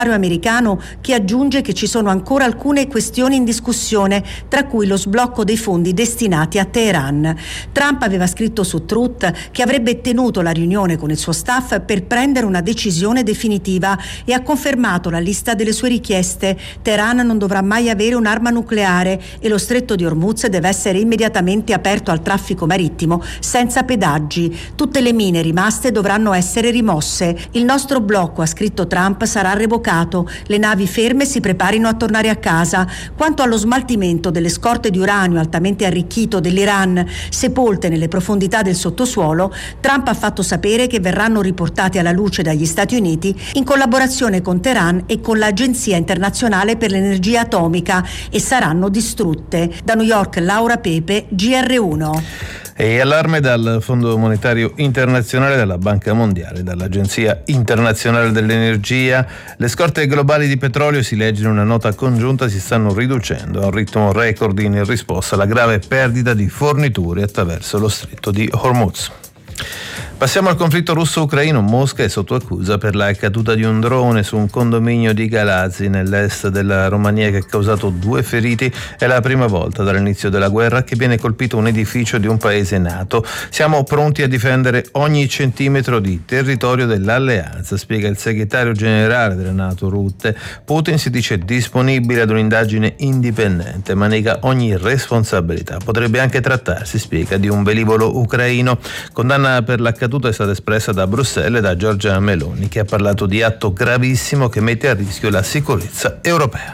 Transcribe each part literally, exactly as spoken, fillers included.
americano, che aggiunge che ci sono ancora alcune questioni in discussione, tra cui lo sblocco dei fondi destinati a Teheran. Trump aveva scritto su Truth che avrebbe tenuto la riunione con il suo staff per prendere una decisione definitiva e ha confermato la lista delle sue richieste. Teheran non dovrà mai avere un'arma nucleare e lo stretto di Hormuz deve essere immediatamente aperto al traffico marittimo senza pedaggi. Tutte le mine rimaste dovranno essere rimosse. Il nostro blocco, ha scritto Trump, sarà revocato. Le navi ferme si preparino a tornare a casa. Quanto allo smaltimento delle scorte di uranio altamente arricchito dell'Iran sepolte nelle profondità del sottosuolo, Trump ha fatto sapere che verranno riportate alla luce dagli Stati Uniti in collaborazione con Teheran e con l'Agenzia Internazionale per l'Energia Atomica e saranno distrutte. Da New York, Laura Pepe, G R uno. E allarme dal Fondo Monetario Internazionale, dalla Banca Mondiale, dall'Agenzia Internazionale dell'Energia. Le scorte globali di petrolio, si legge in una nota congiunta, si stanno riducendo a un ritmo record in risposta alla grave perdita di forniture attraverso lo stretto di Hormuz. Passiamo al conflitto russo-ucraino. Mosca è sotto accusa per la caduta di un drone su un condominio di Galați nell'est della Romania che ha causato due feriti. È la prima volta dall'inizio della guerra che viene colpito un edificio di un paese NATO. Siamo pronti a difendere ogni centimetro di territorio dell'alleanza, spiega il segretario generale della NATO Rutte. Putin si dice disponibile ad un'indagine indipendente, ma nega ogni responsabilità. Potrebbe anche trattarsi, spiega, di un velivolo ucraino. Condanna per l'accaduto è stata espressa da Bruxelles da Giorgia Meloni, che ha parlato di atto gravissimo che mette a rischio la sicurezza europea.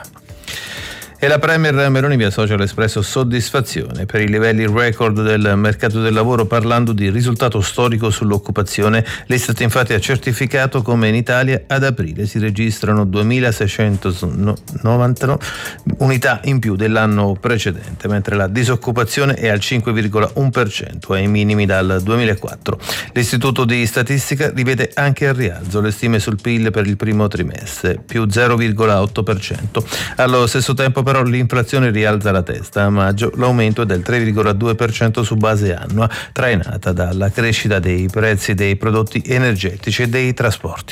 E la premier Meloni via social ha espresso soddisfazione per i livelli record del mercato del lavoro, parlando di risultato storico sull'occupazione. L'Istat infatti ha certificato come in Italia ad aprile si registrano duemilaseicentonovantanove unità in più dell'anno precedente, mentre la disoccupazione è al cinque virgola uno per cento, ai minimi dal duemilaquattro. L'Istituto di Statistica rivede anche al rialzo le stime sul P I L per il primo trimestre, più zero virgola otto per cento. Allo stesso tempo però l'inflazione rialza la testa. A maggio l'aumento è del tre virgola due per cento su base annua, trainata dalla crescita dei prezzi dei prodotti energetici e dei trasporti.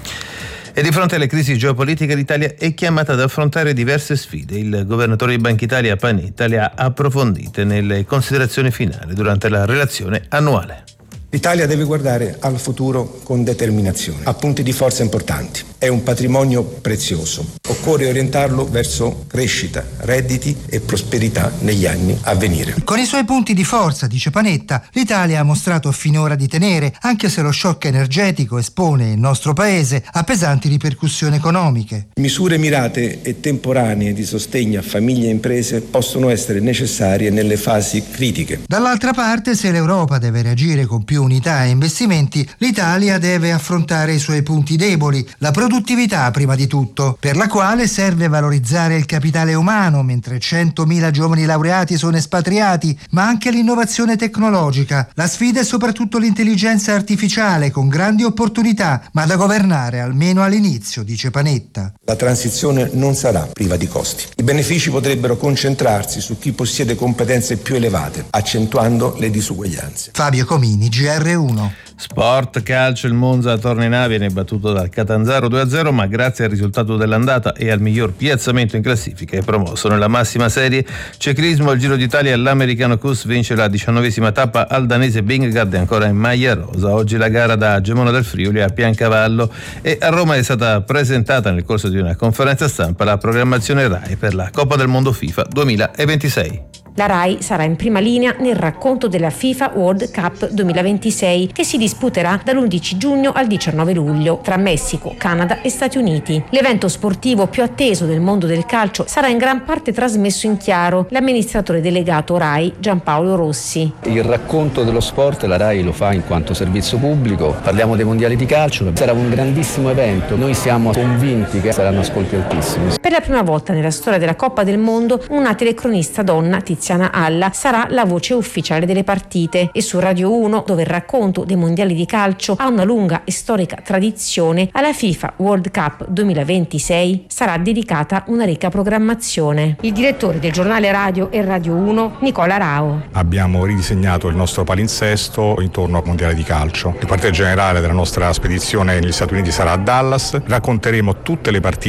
E di fronte alle crisi geopolitiche l'Italia è chiamata ad affrontare diverse sfide. Il governatore di Banca Italia Panetta le ha approfondite nelle considerazioni finali durante la relazione annuale. L'Italia deve guardare al futuro con determinazione, ha punti di forza importanti, è un patrimonio prezioso, occorre orientarlo verso crescita, redditi e prosperità negli anni a venire. Con i suoi punti di forza, dice Panetta, l'Italia ha mostrato finora di tenere, anche se lo shock energetico espone il nostro paese a pesanti ripercussioni economiche. Misure mirate e temporanee di sostegno a famiglie e imprese possono essere necessarie nelle fasi critiche. Dall'altra parte, se l'Europa deve reagire con più unità e investimenti, l'Italia deve affrontare i suoi punti deboli, la produttività prima di tutto, per la quale serve valorizzare il capitale umano, mentre centomila giovani laureati sono espatriati, ma anche l'innovazione tecnologica. La sfida è soprattutto l'intelligenza artificiale, con grandi opportunità, ma da governare almeno all'inizio, dice Panetta. La transizione non sarà priva di costi. I benefici potrebbero concentrarsi su chi possiede competenze più elevate, accentuando le disuguaglianze. Fabio Comini, G R uno. Sport, calcio, il Monza torna in A, viene battuto dal Catanzaro due a zero, ma grazie al risultato dell'andata e al miglior piazzamento in classifica è promosso nella massima serie. Ciclismo, il Giro d'Italia, l'Americano Cus vince la diciannovesima tappa al danese Vingegaard, ancora in maglia rosa. Oggi la gara da Gemona del Friuli a Piancavallo, e a Roma è stata presentata nel corso di una conferenza stampa la programmazione RAI per la Coppa del Mondo FIFA duemilaventisei. La RAI sarà in prima linea nel racconto della FIFA World Cup duemilaventisei, che si disputerà dall'undici giugno al diciannove luglio tra Messico, Canada e Stati Uniti. L'evento sportivo più atteso del mondo del calcio sarà in gran parte trasmesso in chiaro. L'amministratore delegato RAI Giampaolo Rossi. Il racconto dello sport la RAI lo fa in quanto servizio pubblico. Parliamo dei mondiali di calcio, sarà un grandissimo evento. Noi siamo convinti che saranno ascolti altissimi. Per la prima volta nella storia della Coppa del Mondo una telecronista donna, Tiziana Alla, sarà la voce ufficiale delle partite, e su Radio uno, dove il racconto dei mondiali di calcio ha una lunga e storica tradizione, alla FIFA World Cup duemilaventisei sarà dedicata una ricca programmazione. Il direttore del giornale radio e Radio uno, Nicola Rao. Abbiamo ridisegnato il nostro palinsesto intorno al mondiale di calcio. Il quartier generale della nostra spedizione negli Stati Uniti sarà a Dallas. Racconteremo tutte le partite